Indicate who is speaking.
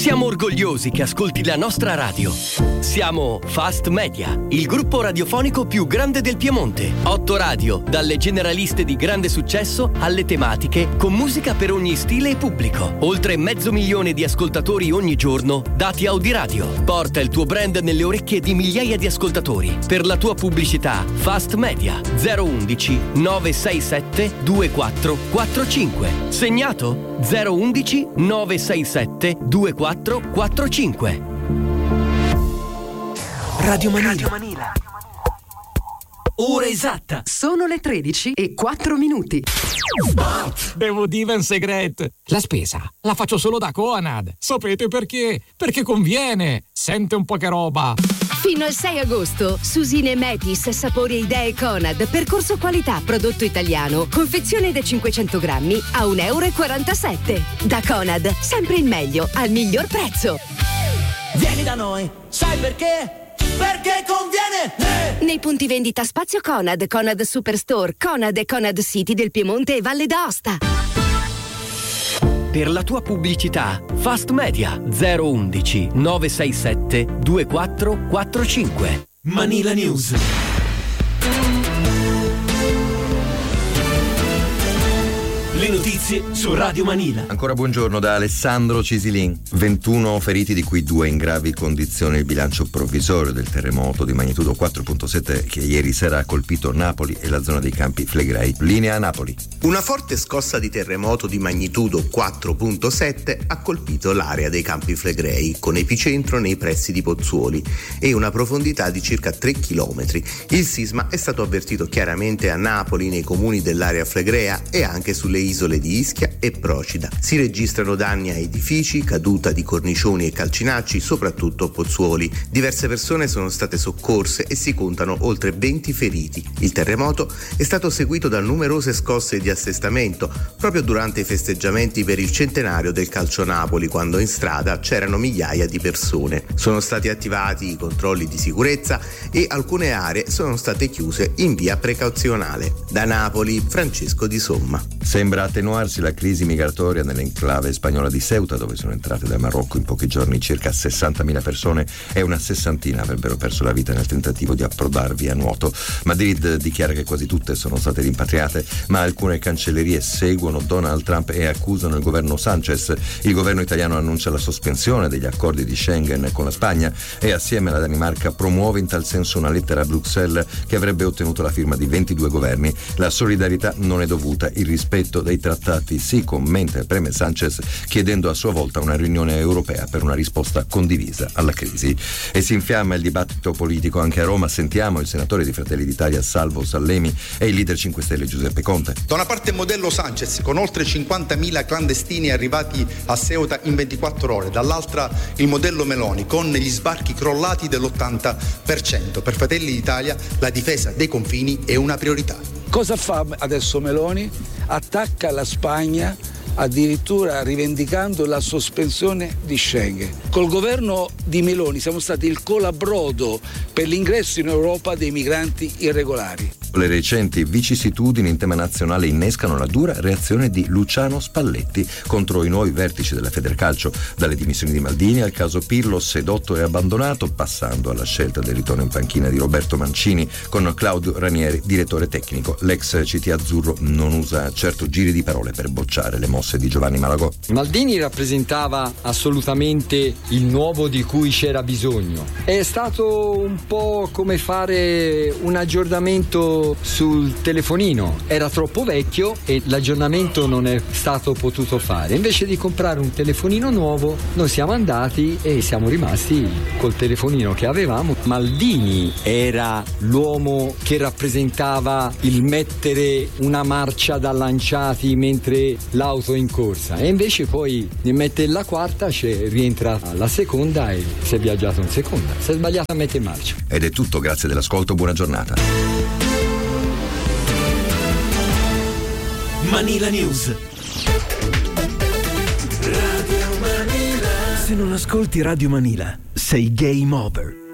Speaker 1: Siamo orgogliosi che ascolti la nostra radio. Siamo Fast Media, il gruppo radiofonico più grande del Piemonte. 8 radio, dalle generaliste di grande successo alle tematiche, con musica per ogni stile e pubblico. Oltre 500.000 di ascoltatori ogni giorno, dati Audiradio. Porta il tuo brand nelle orecchie di migliaia di ascoltatori. Per la tua pubblicità, Fast Media 011 967 2445. Segnato? 011 967 2445.
Speaker 2: Radio Manila. Ora esatta.
Speaker 3: Sono le 13:04.
Speaker 2: Bevo Divan Secret. La spesa la faccio solo da Conad. Sapete perché? Perché conviene. Sente un po' che roba.
Speaker 4: Fino al 6 agosto, Susine Metis, sapori e idee Conad, percorso qualità prodotto italiano, confezione da 500 grammi a €1,47. Da Conad, sempre il meglio, al miglior prezzo.
Speaker 5: Vieni da noi, sai perché? Perché conviene!
Speaker 4: Nei punti vendita Spazio Conad, Conad Superstore, Conad e Conad City del Piemonte e Valle d'Aosta.
Speaker 1: Per la tua pubblicità, Fast Media 011 967 2445.
Speaker 2: Manila News. Le notizie su Radio Manila.
Speaker 6: Ancora buongiorno da Alessandro Cisilin. 21 feriti, di cui 2 in gravi condizioni. Il bilancio provvisorio del terremoto di magnitudo 4.7 che ieri sera ha colpito Napoli e la zona dei Campi Flegrei. Linea a Napoli.
Speaker 7: Una forte scossa di terremoto di magnitudo 4.7 ha colpito l'area dei Campi Flegrei, con epicentro nei pressi di Pozzuoli e una profondità di circa 3 km. Il sisma è stato avvertito chiaramente a Napoli, nei comuni dell'area flegrea e anche sulle isole di Ischia e Procida. Si registrano danni a edifici, caduta di cornicioni e calcinacci, soprattutto a Pozzuoli. Diverse persone sono state soccorse e si contano oltre 20 feriti. Il terremoto è stato seguito da numerose scosse di assestamento, proprio durante i festeggiamenti per il centenario del Calcio Napoli, quando in strada c'erano migliaia di persone. Sono stati attivati i controlli di sicurezza e alcune aree sono state chiuse in via precauzionale. Da Napoli, Francesco Di Somma.
Speaker 6: Sembra attenuarsi la crisi migratoria nell'enclave spagnola di Ceuta, dove sono entrate dal Marocco in pochi giorni circa 60.000 persone e una sessantina avrebbero perso la vita nel tentativo di approdarvi a nuoto. Madrid dichiara che quasi tutte sono state rimpatriate, ma alcune cancellerie seguono Donald Trump e accusano il governo Sanchez. Il governo italiano annuncia la sospensione degli accordi di Schengen con la Spagna e assieme alla Danimarca promuove in tal senso una lettera a Bruxelles che avrebbe ottenuto la firma di 22 governi. La solidarietà non è dovuta, il rispetto dei trattati sì, commenta e preme Sanchez, chiedendo a sua volta una riunione europea per una risposta condivisa alla crisi. E si infiamma il dibattito politico anche a Roma. Sentiamo il senatore di Fratelli d'Italia Salvo Sallemi e il leader 5 Stelle Giuseppe Conte.
Speaker 8: Da una parte il modello Sanchez con oltre 50.000 clandestini arrivati a Ceuta in 24 ore, dall'altra il modello Meloni con gli sbarchi crollati dell'80%. Per Fratelli d'Italia la difesa dei confini è una priorità.
Speaker 9: Cosa fa adesso Meloni? Attacca la Spagna, addirittura rivendicando la sospensione di Schengen. Col governo di Meloni siamo stati il colabrodo per l'ingresso in Europa dei migranti irregolari.
Speaker 6: Le recenti vicissitudini in tema nazionale innescano la dura reazione di Luciano Spalletti contro i nuovi vertici della Federcalcio, dalle dimissioni di Maldini al caso Pirlo sedotto e abbandonato, passando alla scelta del ritorno in panchina di Roberto Mancini con Claudio Ranieri, direttore tecnico. L'ex CT azzurro non usa certo giri di parole per bocciare le mosse di Giovanni Malagò.
Speaker 10: Maldini rappresentava assolutamente il nuovo di cui c'era bisogno. È stato un po' come fare un aggiornamento sul telefonino, era troppo vecchio e l'aggiornamento non è stato potuto fare. Invece di comprare un telefonino nuovo, noi siamo andati e siamo rimasti col telefonino che avevamo. Maldini era l'uomo che rappresentava il mettere una marcia da lanciati mentre l'auto è in corsa, e invece poi ne mette la quarta, rientra la seconda e si è viaggiato in seconda. Si è sbagliato a mettere in marcia.
Speaker 6: Ed è tutto, grazie dell'ascolto, buona giornata.
Speaker 2: Manila News. Radio Manila. Se non ascolti Radio Manila, sei game over.